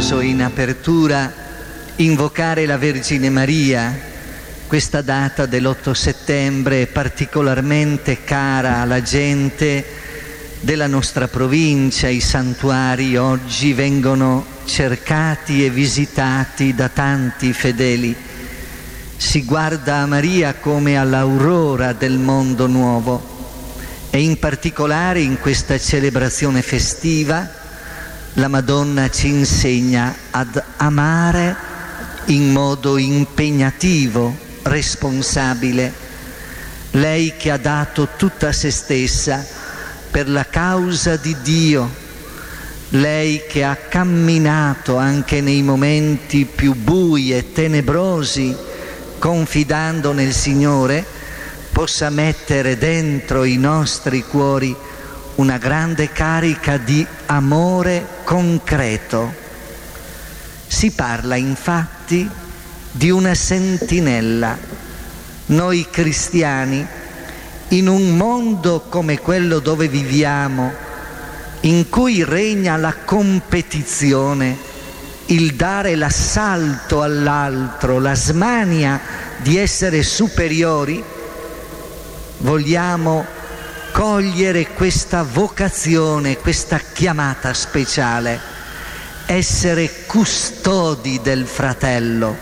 doveroso in apertura invocare la Vergine Maria. Questa data dell'8 settembre è particolarmente cara alla gente della nostra provincia. I santuari oggi vengono cercati e visitati da tanti fedeli. Si guarda a Maria come all'aurora del mondo nuovo e in particolare in questa celebrazione festiva la Madonna ci insegna ad amare in modo impegnativo, responsabile. Lei che ha dato tutta se stessa per la causa di Dio, lei che ha camminato anche nei momenti più bui e tenebrosi, confidando nel Signore, possa mettere dentro i nostri cuori una grande carica di amore concreto. Si parla infatti di una sentinella. Noi cristiani, in un mondo come quello dove viviamo, in cui regna la competizione, il dare l'assalto all'altro, la smania di essere superiori, vogliamo cogliere questa vocazione, questa chiamata speciale, essere custodi del fratello.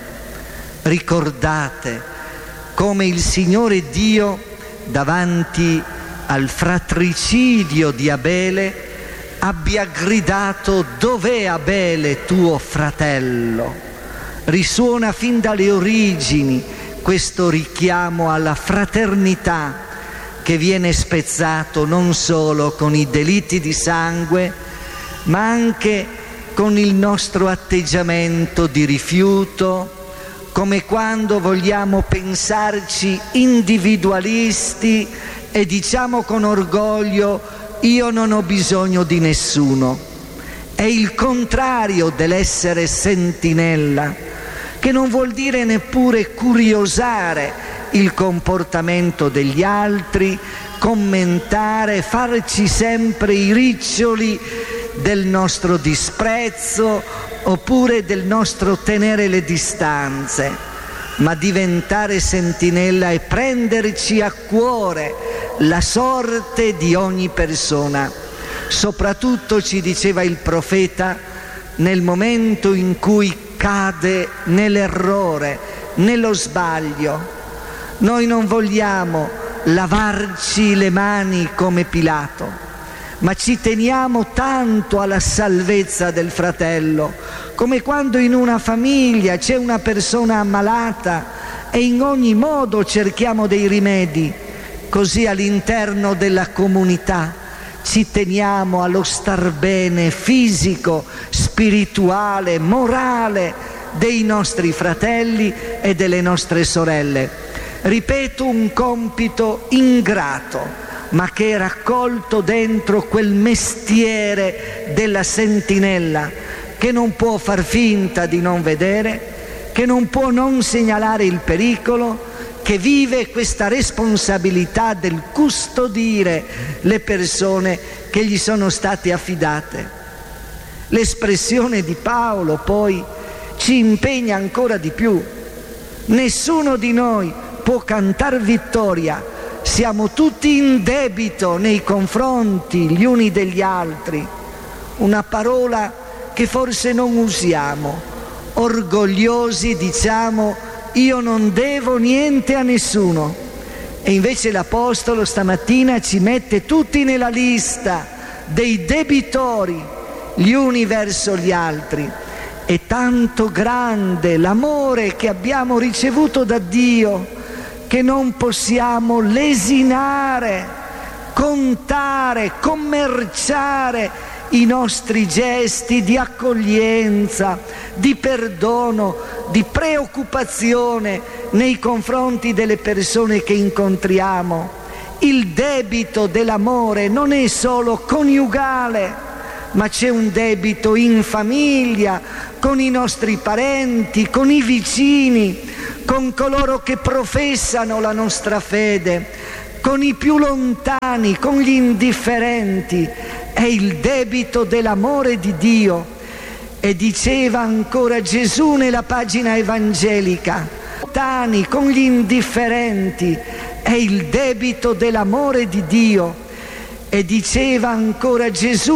Ricordate come il Signore Dio, davanti al fratricidio di Abele, abbia gridato: dov'è Abele tuo fratello? Risuona fin dalle origini questo richiamo alla fraternità che viene spezzato non solo con i delitti di sangue, ma anche con il nostro atteggiamento di rifiuto, come quando vogliamo pensarci individualisti e diciamo con orgoglio: io non ho bisogno di nessuno. È il contrario dell'essere sentinella, che non vuol dire neppure curiosare il comportamento degli altri, commentare, farci sempre i riccioli del nostro disprezzo oppure del nostro tenere le distanze, ma diventare sentinella e prenderci a cuore la sorte di ogni persona, soprattutto, ci diceva il profeta, nel momento in cui cade nell'errore, nello sbaglio. Noi non vogliamo lavarci le mani come Pilato, ma ci teniamo tanto alla salvezza del fratello, come quando in una famiglia c'è una persona ammalata e in ogni modo cerchiamo dei rimedi. Così all'interno della comunità ci teniamo allo star bene fisico, spirituale, morale dei nostri fratelli e delle nostre sorelle. Ripeto, un compito ingrato, ma che è raccolto dentro quel mestiere della sentinella, che non può far finta di non vedere, che non può non segnalare il pericolo, che vive questa responsabilità del custodire le persone che gli sono state affidate. L'espressione di Paolo poi ci impegna ancora di più. Nessuno di noi può cantar vittoria, siamo tutti in debito nei confronti gli uni degli altri. Una parola che forse non usiamo. Orgogliosi diciamo: io non devo niente a nessuno. E invece l'Apostolo stamattina ci mette tutti nella lista dei debitori gli uni verso gli altri. È tanto grande l'amore che abbiamo ricevuto da Dio che non possiamo lesinare, contare, commerciare i nostri gesti di accoglienza, di perdono, di preoccupazione nei confronti delle persone che incontriamo. Il debito dell'amore non è solo coniugale, ma c'è un debito in famiglia, con i nostri parenti, con i vicini, con coloro che professano la nostra fede, con i più lontani, con gli indifferenti. È il debito dell'amore di Dio E diceva ancora Gesù nella pagina evangelica: lontani con gli indifferenti è il debito dell'amore di Dio. E diceva ancora Gesù